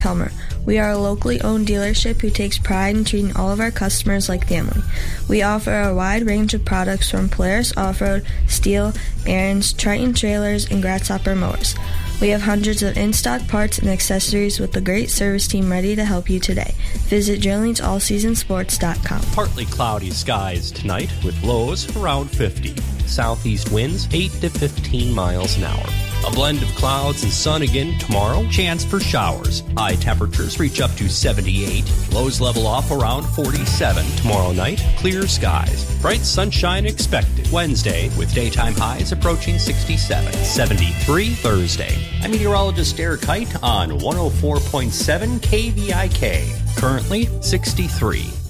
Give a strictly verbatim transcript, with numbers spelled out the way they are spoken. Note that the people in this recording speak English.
Helmer. We are a locally owned dealership who takes pride in treating all of our customers like family. We offer a wide range of products from Polaris Off-Road, Steel, Ariens, Triton trailers, and Grasshopper mowers. We have hundreds of in-stock parts and accessories with a great service team ready to help you today. Visit Journeys All Season Sports dot com. Partly cloudy skies tonight with lows around fifty. Southeast winds eight to fifteen miles an hour. A blend of clouds and sun again tomorrow. Chance for showers. High temperatures reach up to seventy-eight. Lows level off around forty-seven. Tomorrow night, clear skies. Bright sunshine expected. Wednesday with daytime highs approaching sixty-seven. seventy-three Thursday. I'm meteorologist Eric Height on one oh four point seven K V I K. Currently sixty-three.